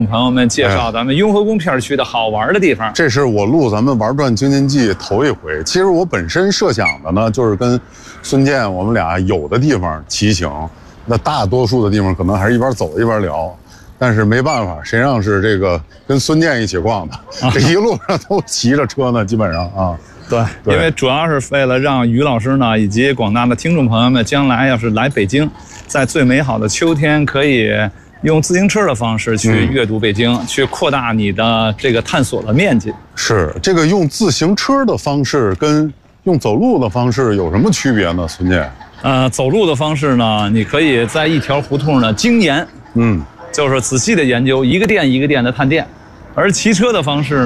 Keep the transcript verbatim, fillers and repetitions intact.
朋友们介绍咱们雍和宫片区的好玩的地方。 这是我录咱们玩转京津冀头一回。其实我本身设想的呢，就是跟孙健我们俩有的地方骑行，那大多数的地方可能还是一边走一边聊。但是没办法，谁让是这个跟孙健一起逛的，啊、这一路上都骑着车呢，基本上啊。 对，对，因为主要是为了让于老师呢以及广大的听众朋友们，将来要是来北京，在最美好的秋天，可以用自行车的方式去阅读北京，嗯、去扩大你的这个探索的面积。 是这个用自行车的方式跟用走路的方式有什么区别呢？孙健？ 呃，走路的方式呢，你可以在一条胡同呢精研，嗯，就是仔细的研究一个店一个店的探店，而骑车的方式。